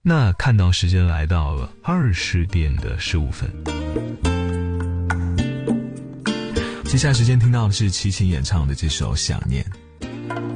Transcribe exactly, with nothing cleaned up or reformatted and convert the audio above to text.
那看到时间来到了二十点的十五分，接下来时间听到的是齐秦演唱的这首《想念》。